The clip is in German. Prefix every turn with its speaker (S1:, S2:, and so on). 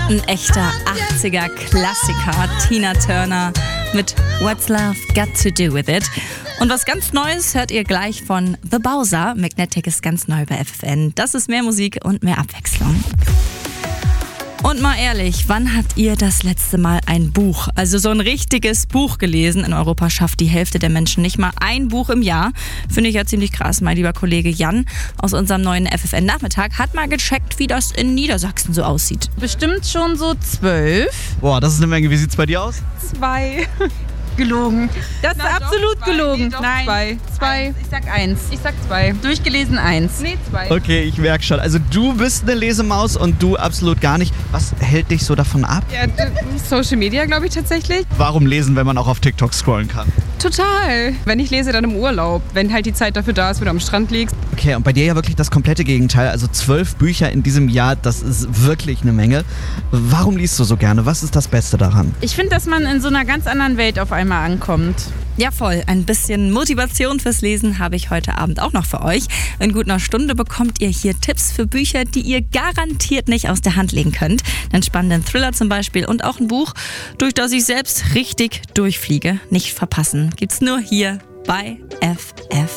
S1: Ein echter 80er-Klassiker, Tina Turner mit What's Love Got to Do With It. Und was ganz Neues hört ihr gleich von The Bowser. Magnetic ist ganz neu bei FFN. Das ist mehr Musik und mehr Abwechslung. Und mal ehrlich, wann habt ihr das letzte Mal ein Buch, also so ein richtiges Buch gelesen? In Europa schafft die Hälfte der Menschen nicht mal ein Buch im Jahr. Finde ich ja ziemlich krass. Mein lieber Kollege Jan aus unserem neuen FFN-Nachmittag hat mal gecheckt, wie das in Niedersachsen so aussieht.
S2: Bestimmt schon so 12.
S3: Boah, das ist eine Menge. Wie sieht's bei dir aus?
S2: 2. Gelogen. Das ist absolut gelogen. Nein, 2. Ich sag 1. Ich sag 2. Durchgelesen 1. Nee, 2.
S3: Okay, ich merke schon. Also du bist eine Lesemaus und du absolut gar nicht. Was hält dich so davon ab?
S2: Ja, Social Media, glaube ich tatsächlich.
S3: Warum lesen, wenn man auch auf TikTok scrollen kann?
S2: Total. Wenn ich lese, dann im Urlaub. Wenn halt die Zeit dafür da ist, wenn du am Strand liegst.
S3: Okay, und bei dir ja wirklich das komplette Gegenteil. Also 12 Bücher in diesem Jahr, das ist wirklich eine Menge. Warum liest du so gerne? Was ist das Beste daran?
S2: Ich finde, dass man in so einer ganz anderen Welt auf einmal ankommt.
S1: Ja voll, ein bisschen Motivation fürs Lesen habe ich heute Abend auch noch für euch. In gut einer Stunde bekommt ihr hier Tipps für Bücher, die ihr garantiert nicht aus der Hand legen könnt. Einen spannenden Thriller zum Beispiel und auch ein Buch, durch das ich selbst richtig durchfliege. Nicht verpassen, gibt's nur hier bei FFN.